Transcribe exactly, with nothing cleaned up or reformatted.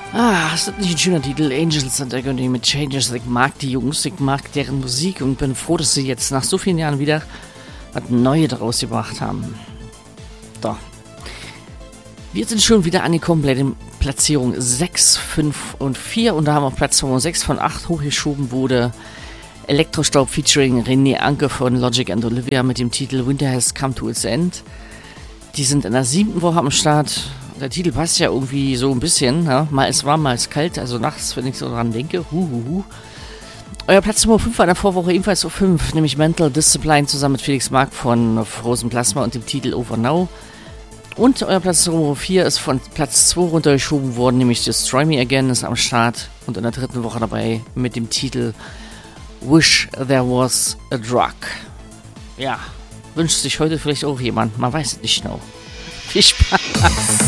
Ah, ist das nicht ein schöner Titel? Angels and Agony mit Changes. Ich mag die Jungs, ich mag deren Musik und bin froh, dass sie jetzt nach so vielen Jahren wieder was Neues daraus gebracht haben. So. Wir sind schon wieder angekommen bei den Platzierungen sechs, fünf und vier und da haben wir auf Platz sechs von acht hochgeschoben wurde Elektrostaub featuring René Anke von Logic and Olivia mit dem Titel Winter Has Come to Its End. Die sind in der siebten Woche am Start. Der Titel passt ja irgendwie so ein bisschen. Ja? Mal ist warm, mal ist kalt. Also nachts, wenn ich so dran denke. Huhuhu. Euer Platz Nummer fünf war in der Vorwoche ebenfalls auf fünf, nämlich Mental Discipline zusammen mit Felix Mark von Frozen Plasma und dem Titel Over Now. Und euer Platz Nummer vier ist von Platz zwei runtergeschoben worden, nämlich Destroy Me Again ist am Start und in der dritten Woche dabei mit dem Titel Wish There Was a Drug. Ja, wünscht sich heute vielleicht auch jemand, man weiß es nicht genau. Viel Spaß!